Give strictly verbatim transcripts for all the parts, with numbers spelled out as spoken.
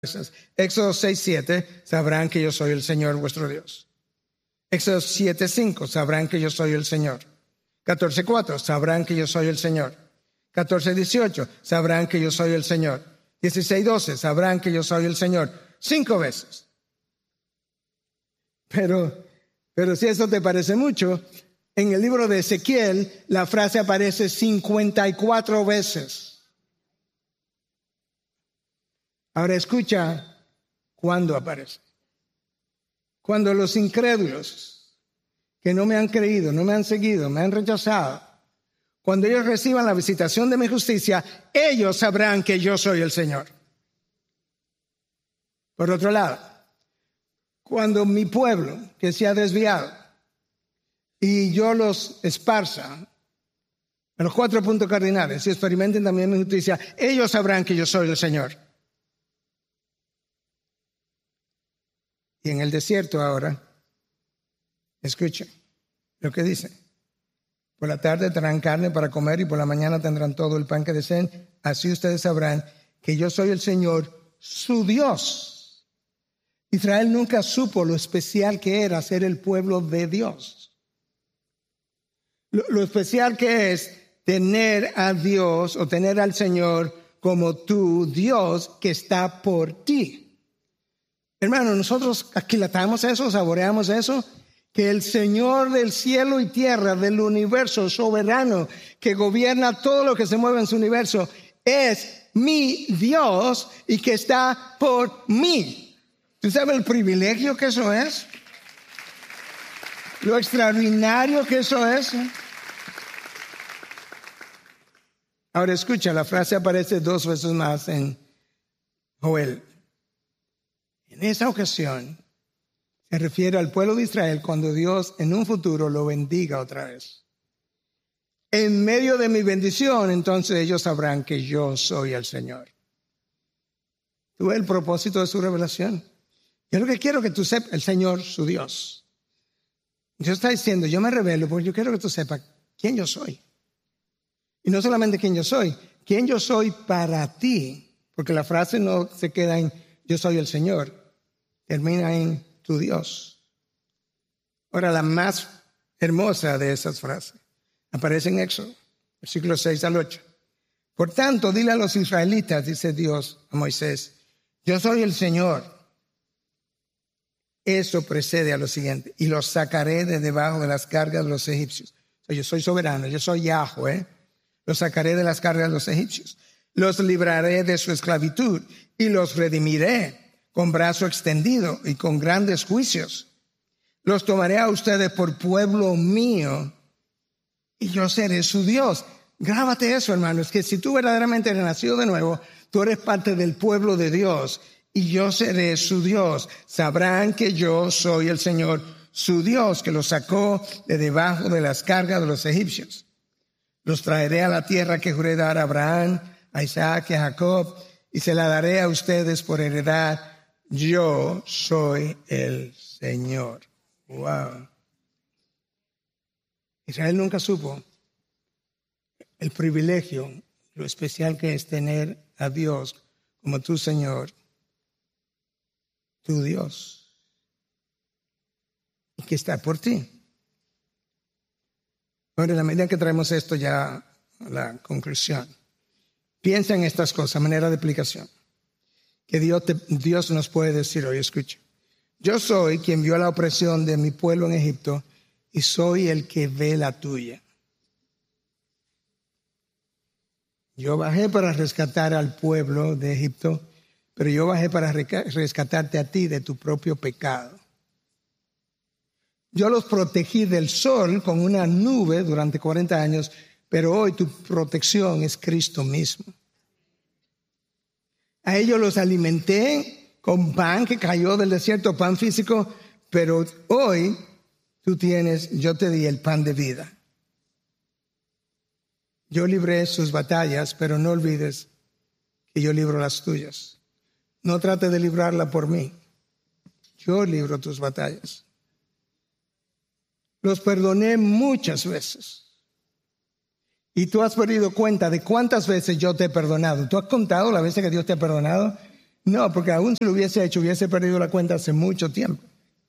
Éxodo seis siete, sabrán que yo soy el Señor vuestro Dios. Éxodo siete cinco, sabrán que yo soy el Señor. catorce cuatro, sabrán que yo soy el Señor. catorce dieciocho, sabrán que yo soy el Señor. dieciséis doce, sabrán que yo soy el Señor. Cinco veces. Pero, pero si eso te parece mucho, en el libro de Ezequiel la frase aparece cincuenta y cuatro veces. Ahora escucha cuándo aparece. Cuando los incrédulos que no me han creído, no me han seguido, me han rechazado, cuando ellos reciban la visitación de mi justicia, ellos sabrán que yo soy el Señor. Por otro lado, cuando mi pueblo que se ha desviado y yo los esparza en los cuatro puntos cardinales y experimenten también mi justicia, ellos sabrán que yo soy el Señor. Y en el desierto ahora, escuchen lo que dice. Por la tarde tendrán carne para comer y por la mañana tendrán todo el pan que deseen. Así ustedes sabrán que yo soy el Señor, su Dios. Israel nunca supo lo especial que era ser el pueblo de Dios. Lo, lo especial que es tener a Dios o tener al Señor como tu Dios que está por ti. Hermano, nosotros aquilatamos eso, saboreamos eso, que el Señor del cielo y tierra, del universo soberano, que gobierna todo lo que se mueve en su universo, es mi Dios y que está por mí. ¿Tú sabes el privilegio que eso es? Lo extraordinario que eso es. Ahora escucha, la frase aparece dos veces más en Joel. En esa ocasión se refiere al pueblo de Israel cuando Dios en un futuro lo bendiga otra vez. En medio de mi bendición, entonces ellos sabrán que yo soy el Señor. ¿Tú ves el propósito de su revelación? Yo lo que quiero que tú sepas, el Señor, su Dios. Dios está diciendo, yo me revelo porque yo quiero que tú sepas quién yo soy. Y no solamente quién yo soy, quién yo soy para ti. Porque la frase no se queda en yo soy el Señor. Termina en tu Dios. Ahora, la más hermosa de esas frases aparece en Éxodo, versículos seis al ocho. Por tanto, dile a los israelitas, dice Dios a Moisés, yo soy el Señor. Eso precede a lo siguiente, y los sacaré de debajo de las cargas de los egipcios. O sea, yo soy soberano, yo soy Yahweh, ¿eh? Los sacaré de las cargas de los egipcios. Los libraré de su esclavitud y los redimiré con brazo extendido y con grandes juicios. Los tomaré a ustedes por pueblo mío y yo seré su Dios. Grábate eso, hermano, es que si tú verdaderamente eres nacido de nuevo, tú eres parte del pueblo de Dios y yo seré su Dios. Sabrán que yo soy el Señor, su Dios, que los sacó de debajo de las cargas de los egipcios. Los traeré a la tierra que juré dar a Abraham, a Isaac y a Jacob, y se la daré a ustedes por heredad. Yo soy el Señor. Wow. Israel nunca supo el privilegio, lo especial que es tener a Dios como tu Señor, tu Dios, y que está por ti. Ahora, en la medida que traemos esto ya a la conclusión, piensa en estas cosas, manera de aplicación. Que Dios, te, Dios nos puede decir hoy, escucha. Yo soy quien vio la opresión de mi pueblo en Egipto y soy el que ve la tuya. Yo bajé para rescatar al pueblo de Egipto, pero yo bajé para rescatarte a ti de tu propio pecado. Yo los protegí del sol con una nube durante cuarenta años, pero hoy tu protección es Cristo mismo. A ellos los alimenté con pan que cayó del desierto, pan físico, pero hoy tú tienes, yo te di el pan de vida. Yo libré sus batallas, pero no olvides que yo libro las tuyas. No trate de librarla por mí. Yo libro tus batallas. Los perdoné muchas veces. Y tú has perdido cuenta de cuántas veces yo te he perdonado. ¿Tú has contado las veces que Dios te ha perdonado? No, porque aún si lo hubiese hecho, hubiese perdido la cuenta hace mucho tiempo.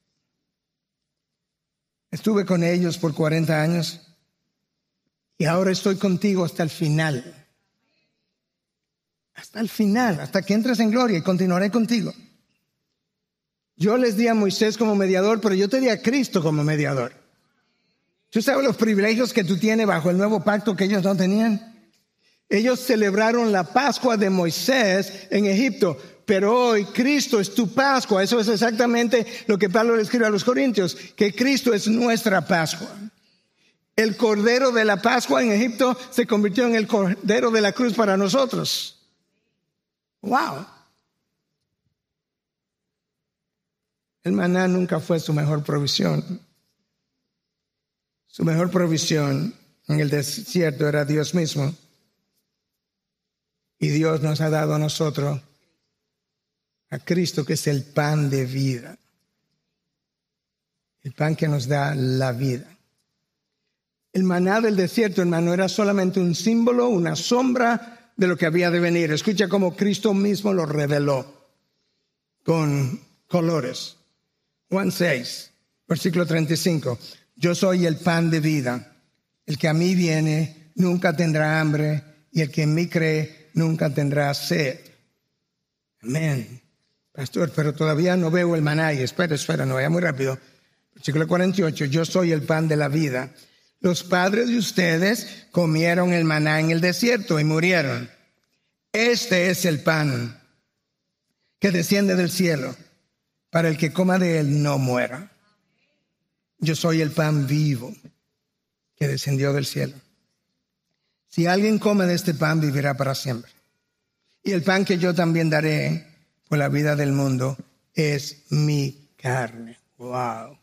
Estuve con ellos por cuarenta años y ahora estoy contigo hasta el final. Hasta el final, hasta que entres en gloria, y continuaré contigo. Yo les di a Moisés como mediador, pero yo te di a Cristo como mediador. ¿Tú sabes los privilegios que tú tienes bajo el nuevo pacto que ellos no tenían? Ellos celebraron la Pascua de Moisés en Egipto, pero hoy Cristo es tu Pascua. Eso es exactamente lo que Pablo le escribe a los Corintios, que Cristo es nuestra Pascua. El cordero de la Pascua en Egipto se convirtió en el cordero de la cruz para nosotros. ¡Wow! El maná nunca fue su mejor provisión. Su mejor provisión en el desierto era Dios mismo. Y Dios nos ha dado a nosotros a Cristo, que es el pan de vida. El pan que nos da la vida. El maná del desierto, hermano, era solamente un símbolo, una sombra de lo que había de venir. Escucha cómo Cristo mismo lo reveló con colores. Juan seis, versículo treinta y cinco. Yo soy el pan de vida. El que a mí viene nunca tendrá hambre, y el que en mí cree nunca tendrá sed. Amén. Pastor, pero todavía no veo el maná. Y espera, espera, no vaya muy rápido. Versículo cuarenta y ocho. Yo soy el pan de la vida. Los padres de ustedes comieron el maná en el desierto y murieron. Este es el pan que desciende del cielo, para el que coma de él no muera. Yo soy el pan vivo que descendió del cielo. Si alguien come de este pan, vivirá para siempre. Y el pan que yo también daré por la vida del mundo es mi carne. Wow.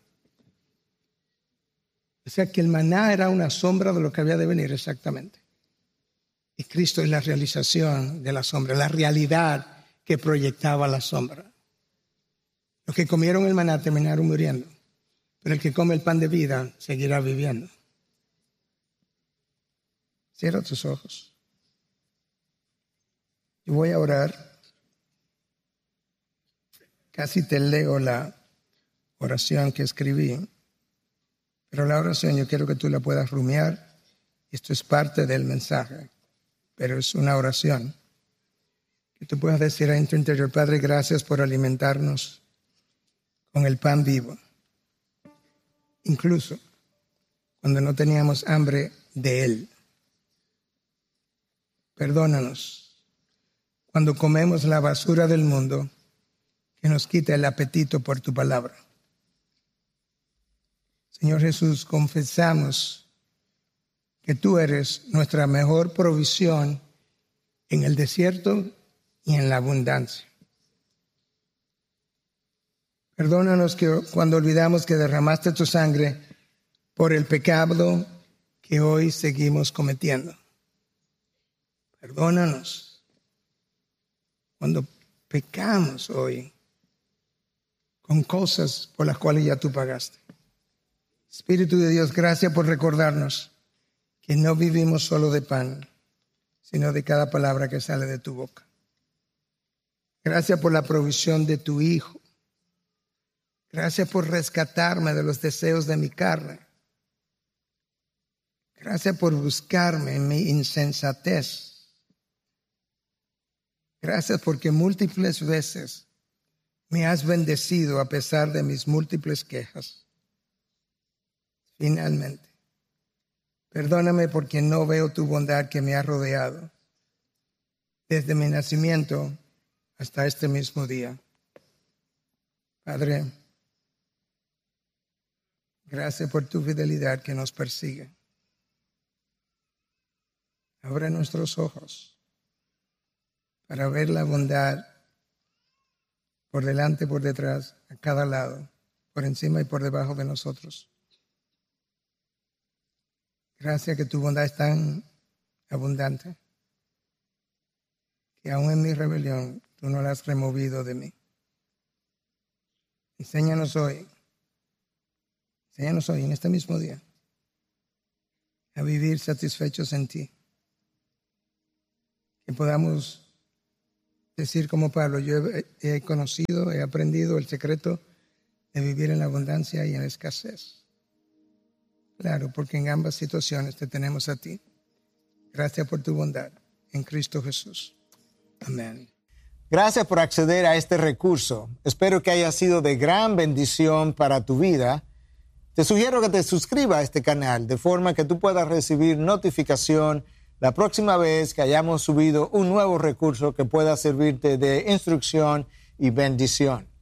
O sea que el maná era una sombra de lo que había de venir exactamente. Y Cristo es la realización de la sombra, la realidad que proyectaba la sombra. Los que comieron el maná terminaron muriendo, pero el que come el pan de vida seguirá viviendo. Cierra tus ojos. Yo voy a orar. Casi te leo la oración que escribí, pero la oración yo quiero que tú la puedas rumiar. Esto es parte del mensaje, pero es una oración que tú puedas decir en tu interior: Padre, gracias por alimentarnos con el pan vivo, incluso cuando no teníamos hambre de él. Perdónanos cuando comemos la basura del mundo que nos quita el apetito por tu palabra. Señor Jesús, confesamos que tú eres nuestra mejor provisión en el desierto y en la abundancia. Perdónanos que cuando olvidamos que derramaste tu sangre por el pecado que hoy seguimos cometiendo. Perdónanos cuando pecamos hoy con cosas por las cuales ya tú pagaste. Espíritu de Dios, gracias por recordarnos que no vivimos solo de pan, sino de cada palabra que sale de tu boca. Gracias por la provisión de tu Hijo. Gracias por rescatarme de los deseos de mi carne. Gracias por buscarme en mi insensatez. Gracias porque múltiples veces me has bendecido a pesar de mis múltiples quejas. Finalmente, perdóname porque no veo tu bondad que me ha rodeado desde mi nacimiento hasta este mismo día. Padre, gracias por tu fidelidad que nos persigue. Abre nuestros ojos para ver la bondad por delante, por detrás, a cada lado, por encima y por debajo de nosotros. Gracias que tu bondad es tan abundante que aún en mi rebelión tú no la has removido de mí. Enséñanos hoy, enséñanos hoy, en este mismo día, a vivir satisfechos en ti. Que podamos Decir como Pablo, yo he, he conocido, he aprendido el secreto de vivir en la abundancia y en la escasez. Claro, porque en ambas situaciones te tenemos a ti. Gracias por tu bondad. En Cristo Jesús. Amén. Gracias por acceder a este recurso. Espero que haya sido de gran bendición para tu vida. Te sugiero que te suscribas a este canal de forma que tú puedas recibir notificación la próxima vez que hayamos subido un nuevo recurso que pueda servirte de instrucción y bendición.